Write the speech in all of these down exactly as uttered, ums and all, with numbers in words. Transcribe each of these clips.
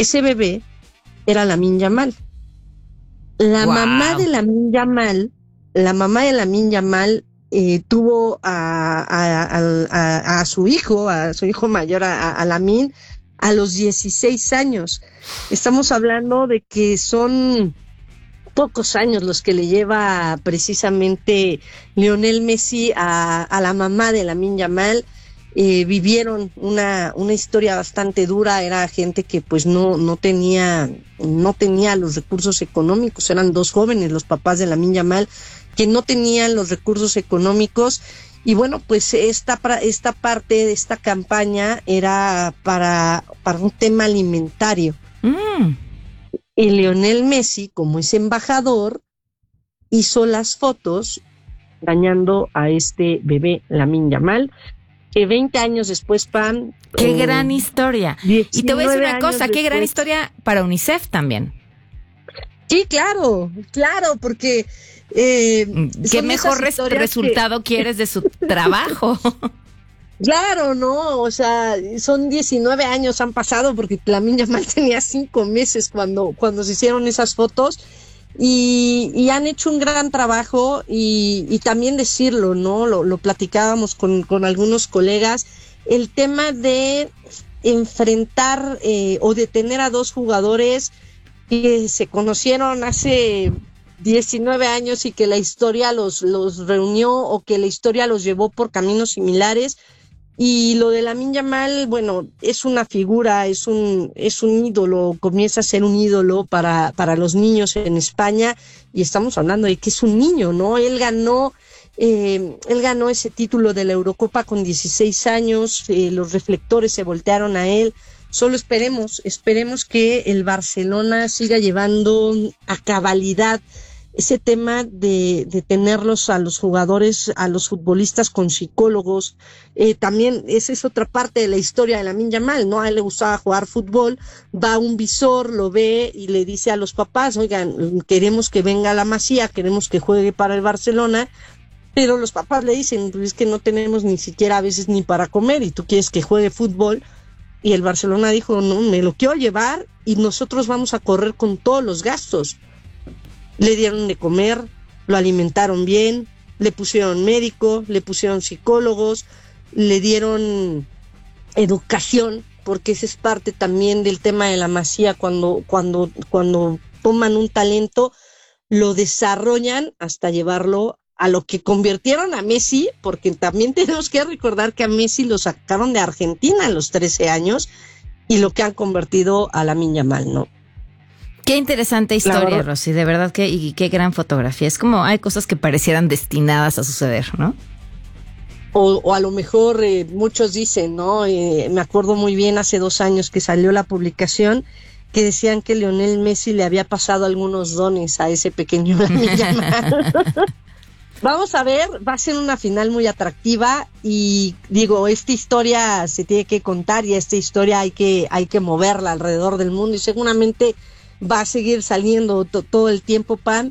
ese bebé era Lamine Yamal. La Wow. mamá de Lamine Yamal, la mamá de Lamine Yamal eh, tuvo a, a, a, a, a su hijo, a su hijo mayor, a, a Lamine, a los dieciséis años. Estamos hablando de que son pocos años los que le lleva precisamente Lionel Messi a, a la mamá de Lamine Yamal. Eh, vivieron una, una historia bastante dura, era gente que pues no, no tenía, no tenía los recursos económicos, eran dos jóvenes, los papás de Lamine Yamal, que no tenían los recursos económicos, y bueno, pues esta, esta parte de esta campaña era para, para un tema alimentario. Mm. Y Lionel Messi, como es embajador, hizo las fotos dañando a este bebé Lamine Yamal, que veinte años después, Pam... ¡Qué eh, gran historia! Y te voy a decir una cosa, qué gran historia para UNICEF también. Sí, claro, claro, porque... Eh, ¿Qué mejor res- resultado que... quieres de su trabajo? Claro, no, o sea, son diecinueve años han pasado, porque Lamine Yamal tenía cinco meses cuando, cuando se hicieron esas fotos, y, y han hecho un gran trabajo, y, y también decirlo, ¿no? Lo, lo platicábamos con, con algunos colegas, el tema de enfrentar eh, o detener a dos jugadores que se conocieron hace diecinueve años y que la historia los, los reunió, o que la historia los llevó por caminos similares. Y lo de Lamine Yamal, bueno, es una figura, es un, es un ídolo, comienza a ser un ídolo para, para los niños en España, y estamos hablando de que es un niño, ¿no? Él ganó, eh, él ganó ese título de la Eurocopa con dieciséis años, eh, los reflectores se voltearon a él. Solo esperemos, esperemos que el Barcelona siga llevando a cabalidad ese tema de, de tenerlos a los jugadores, a los futbolistas con psicólogos. Eh, también esa es otra parte de la historia de Lamine Yamal, ¿no? A él le gustaba jugar fútbol, va a un visor, lo ve y le dice a los papás, oigan, queremos que venga a la Masía, queremos que juegue para el Barcelona, pero los papás le dicen, pues es que no tenemos ni siquiera a veces ni para comer, y tú quieres que juegue fútbol. Y el Barcelona dijo, no, me lo quiero llevar y nosotros vamos a correr con todos los gastos. Le dieron de comer, lo alimentaron bien, le pusieron médico, le pusieron psicólogos, le dieron educación, porque esa es parte también del tema de la Masía, cuando, cuando, cuando toman un talento, lo desarrollan hasta llevarlo a lo que convirtieron a Messi, porque también tenemos que recordar que a Messi lo sacaron de Argentina a los trece años, y lo que han convertido a Lamine Yamal, ¿no? Qué interesante historia, Rosy, de verdad que, y qué gran fotografía. Es como hay cosas que parecieran destinadas a suceder, ¿no? O, o a lo mejor eh, muchos dicen, ¿no? Eh, me acuerdo muy bien hace dos años que salió la publicación que decían que Lionel Messi le había pasado algunos dones a ese pequeño Lamine Yamal. Vamos a ver, va a ser una final muy atractiva, y digo, esta historia se tiene que contar, y esta historia hay que, hay que moverla alrededor del mundo, y seguramente va a seguir saliendo to- todo el tiempo, Pam,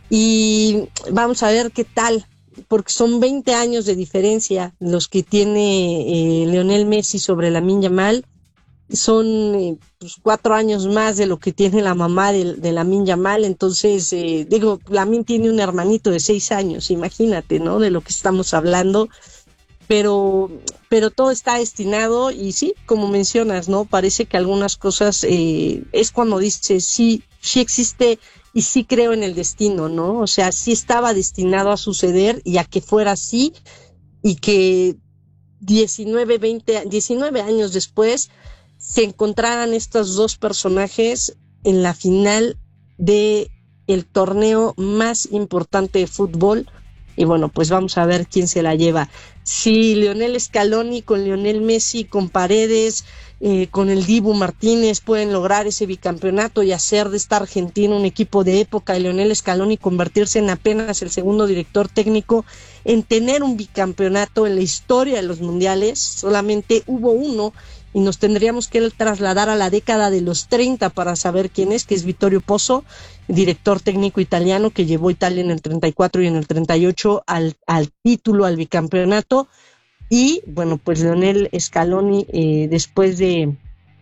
y vamos a ver qué tal, porque son veinte años de diferencia los que tiene eh, Lionel Messi sobre Lamine Yamal. Son eh, pues, cuatro años más de lo que tiene la mamá de, de Lamine Yamal. Entonces, eh, digo, Lamine tiene un hermanito de seis años, imagínate, ¿no? De lo que estamos hablando. Pero, pero todo está destinado, y sí, como mencionas, ¿no? Parece que algunas cosas, eh, es cuando dices, sí, sí existe, y sí creo en el destino, ¿no? O sea, sí estaba destinado a suceder, y a que fuera así, y que diecinueve, veinte, diecinueve años después se encontraran estos dos personajes en la final de el torneo más importante de fútbol. Y bueno, pues vamos a ver quién se la lleva. Si Lionel Scaloni con Lionel Messi, con Paredes, eh, con el Dibu Martínez pueden lograr ese bicampeonato y hacer de esta Argentina un equipo de época, y Lionel Scaloni convertirse en apenas el segundo director técnico en tener un bicampeonato en la historia de los mundiales. Solamente hubo uno, y nos tendríamos que trasladar a la década de los treinta para saber quién es, que es Vittorio Pozzo, director técnico italiano que llevó a Italia en el treinta y cuatro y en el treinta y ocho al, al título, al bicampeonato. Y bueno, pues Lionel Scaloni, eh, después de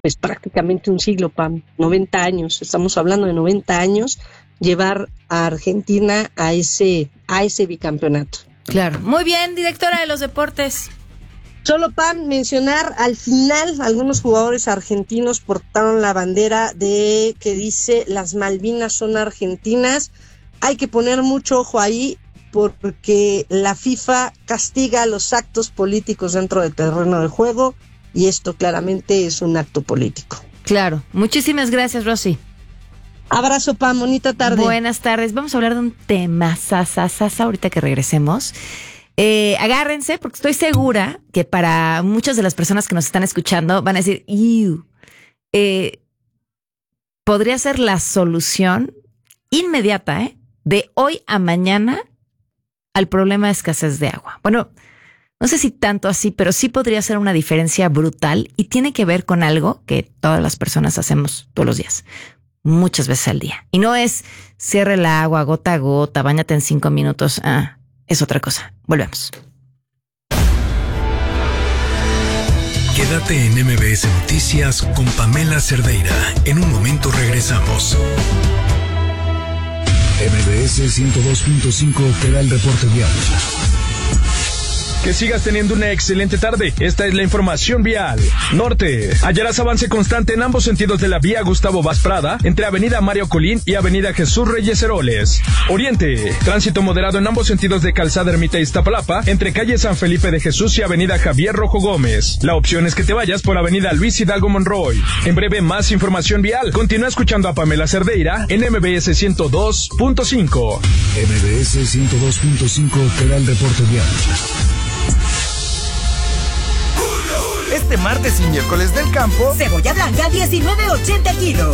pues prácticamente un siglo, Pam, noventa años, estamos hablando de noventa años, llevar a Argentina a ese, a ese bicampeonato. Claro, muy bien, directora de los deportes. Solo, Pam, mencionar al final, algunos jugadores argentinos portaron la bandera de que dice las Malvinas son argentinas. Hay que poner mucho ojo ahí porque la FIFA castiga los actos políticos dentro del terreno de juego y esto claramente es un acto político. Claro, muchísimas gracias, Rosy. Abrazo, Pam, bonita tarde. Buenas tardes, vamos a hablar de un tema sasasasa ahorita que regresemos. Eh, agárrense porque estoy segura que para muchas de las personas que nos están escuchando van a decir, Ew. Eh, podría ser la solución inmediata, ¿eh? De hoy a mañana al problema de escasez de agua. Bueno, no sé si tanto así, pero sí podría ser una diferencia brutal y tiene que ver con algo que todas las personas hacemos todos los días, muchas veces al día. Y no es cierre el agua gota a gota, báñate en cinco minutos. Ah, es otra cosa. Volvemos. Quédate en M B S Noticias con Pamela Cerdeira. En un momento regresamos. M B S ciento dos punto cinco te da el reporte vial. Que sigas teniendo una excelente tarde. Esta es la información vial. Norte. Hallarás avance constante en ambos sentidos de la vía Gustavo Vaz Prada, entre Avenida Mario Colín y Avenida Jesús Reyes Heroles. Oriente. Tránsito moderado en ambos sentidos de Calzada Ermita Iztapalapa, entre calle San Felipe de Jesús y Avenida Javier Rojo Gómez. La opción es que te vayas por Avenida Luis Hidalgo Monroy. En breve, más información vial. Continúa escuchando a Pamela Cerdeira en M B S ciento dos punto cinco. M B S ciento dos punto cinco te da el reporte vial. Este martes y miércoles del campo, cebolla blanca diecinueve ochenta kilos.